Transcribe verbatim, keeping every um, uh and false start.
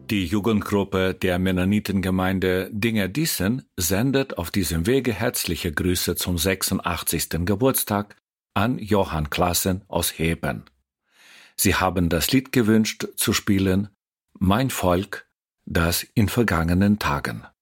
Die Jugendgruppe der Mennonitengemeinde Dingerdießen sendet auf diesem Wege herzliche Grüße zum sechsundachtzigsten Geburtstag an Johann Klassen aus Heben. Sie haben das Lied gewünscht zu spielen »Mein Volk, das in vergangenen Tagen«.